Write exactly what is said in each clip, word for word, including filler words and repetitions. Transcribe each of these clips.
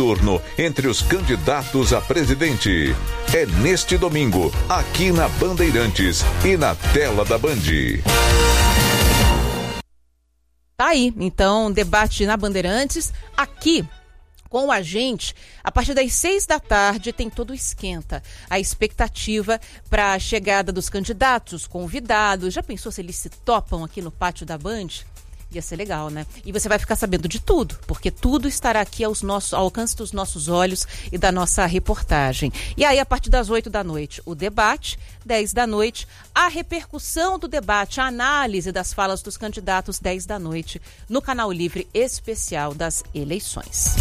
turno entre os candidatos a presidente. É neste domingo, aqui na Bandeirantes e na tela da Band. Tá aí, então, debate na Bandeirantes, aqui com a gente, a partir das seis da tarde tem todo o esquenta. A expectativa para a chegada dos candidatos, convidados. Já pensou se eles se topam aqui no pátio da Band? Ia ser legal, né? E você vai ficar sabendo de tudo, porque tudo estará aqui aos nossos, ao alcance dos nossos olhos e da nossa reportagem. E aí, a partir das oito da noite, o debate, dez da noite, a repercussão do debate, a análise das falas dos candidatos, dez da noite, no Canal Livre Especial das Eleições.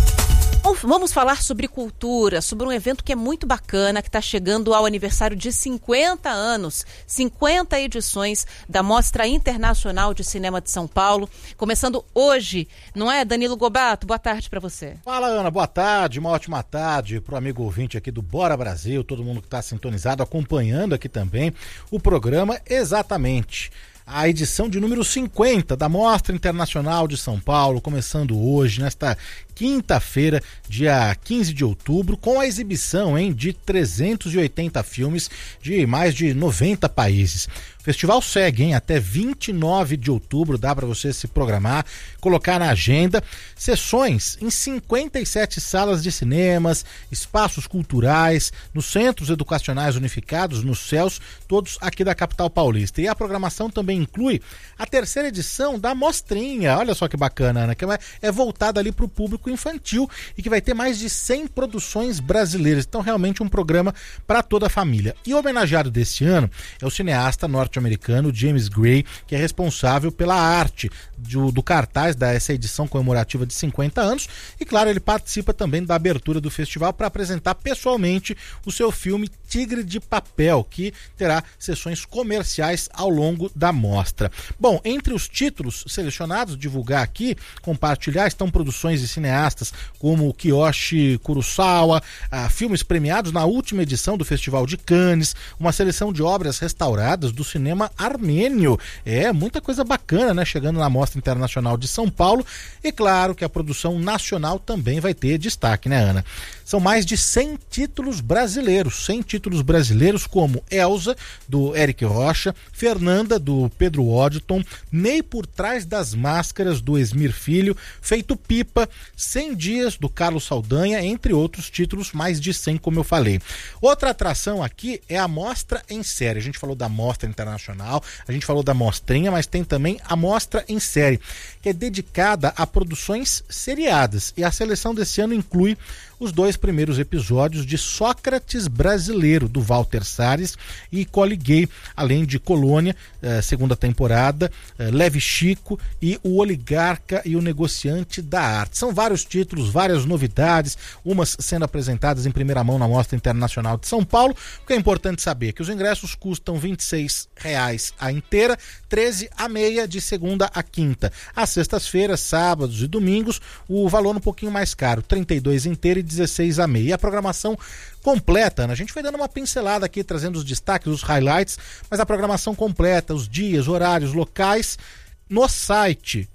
Vamos falar sobre cultura, sobre um evento que é muito bacana, que está chegando ao aniversário de cinquenta anos, cinquenta edições da Mostra Internacional de Cinema de São Paulo, começando hoje, não é, Danilo Gobato? Boa tarde para você. Fala, Ana, boa tarde, uma ótima tarde para o amigo ouvinte aqui do Bora Brasil, todo mundo que está sintonizado, acompanhando aqui também o programa. Exatamente. A edição de número cinquenta da Mostra Internacional de São Paulo, começando hoje, nesta quinta-feira, dia quinze de outubro, com a exibição hein, de trezentos e oitenta filmes de mais de noventa países. O festival segue hein, até vinte e nove de outubro, dá para você se programar, colocar na agenda sessões em cinquenta e sete salas de cinemas, espaços culturais, nos centros educacionais unificados, nos céus, todos aqui da capital paulista. E a programação também inclui a terceira edição da Mostrinha, olha só que bacana, Ana, que é voltada ali para o público infantil e que vai ter mais de cem produções brasileiras. Então, realmente um programa para toda a família. E o homenageado deste ano é o cineasta norte-americano James Gray, que é responsável pela arte do, do cartaz dessa edição comemorativa de cinquenta anos. E, claro, ele participa também da abertura do festival para apresentar pessoalmente o seu filme Tigre de Papel, que terá sessões comerciais ao longo da mostra. Bom, entre os títulos selecionados, divulgar aqui, compartilhar, estão produções de cineastas como Kiyoshi Kurosawa, ah, filmes premiados na última edição do Festival de Cannes, uma seleção de obras restauradas do cinema armênio. É, muita coisa bacana, né? Chegando na Mostra Internacional de São Paulo. E claro que a produção nacional também vai ter destaque, né, Ana? São mais de cem títulos brasileiros, cem títulos brasileiros como Elsa, do Eric Rocha, Fernanda, do Pedro Waddington, Ney por Trás das Máscaras, do Esmir Filho, Feito Pipa, cem dias, do Carlos Saldanha, entre outros títulos, mais de cem, como eu falei. Outra atração aqui é a Mostra em Série. A gente falou da Mostra Internacional, a gente falou da Mostrinha, mas tem também a Mostra em Série, que é dedicada a produções seriadas. E a seleção desse ano inclui os dois primeiros episódios de Sócrates Brasileiro, do Walter Salles e Cole Gay, além de Colônia, eh, segunda temporada, eh, Leve Chico e O Oligarca e o Negociante da Arte. São vários títulos, várias novidades, umas sendo apresentadas em primeira mão na Mostra Internacional de São Paulo. O que é importante saber é que os ingressos custam vinte e seis reais a inteira, treze a meia de segunda a quinta. Às sextas-feiras, sábados e domingos, o valor um pouquinho mais caro, trinta e dois inteira e dezesseis a meia. E a programação completa, né? A gente foi dando uma pincelada aqui, trazendo os destaques, os highlights, mas a programação completa, os dias, horários, locais, no site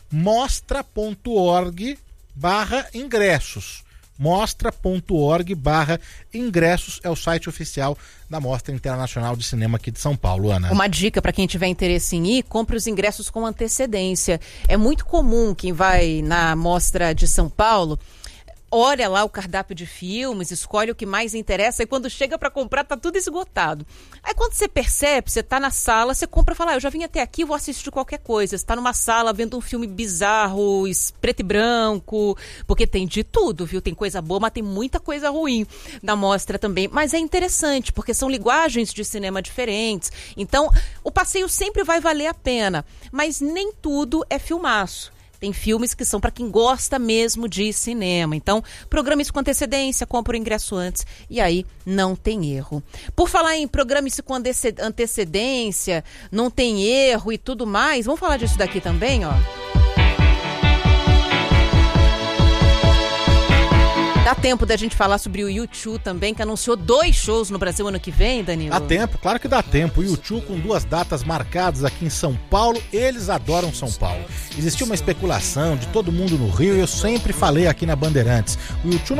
mostra.org barra ingressos. mostra.org barra ingressos é o site oficial da Mostra Internacional de Cinema aqui de São Paulo, Ana. Uma dica para quem tiver interesse em ir, compre os ingressos com antecedência. É muito comum quem vai na Mostra de São Paulo olha lá o cardápio de filmes, escolhe o que mais interessa e quando chega para comprar tá tudo esgotado. Aí quando você percebe, você tá na sala, você compra e fala, ah, eu já vim até aqui, vou assistir qualquer coisa. Você tá numa sala vendo um filme bizarro, preto e branco, porque tem de tudo, viu? Tem coisa boa, mas tem muita coisa ruim na mostra também. Mas é interessante, porque são linguagens de cinema diferentes. Então, o passeio sempre vai valer a pena, mas nem tudo é filmaço. Tem filmes que são para quem gosta mesmo de cinema. Então, programe-se com antecedência, compre o ingresso antes e aí não tem erro. Por falar em programe-se com antecedência, não tem erro e tudo mais, vamos falar disso daqui também, ó. Dá tempo da gente falar sobre o U dois também, que anunciou dois shows no Brasil ano que vem, Danilo? Dá tempo, claro que dá tempo. O U dois com duas datas marcadas aqui em São Paulo, eles adoram São Paulo. Existiu uma especulação de todo mundo no Rio e eu sempre falei aqui na Bandeirantes. O U dois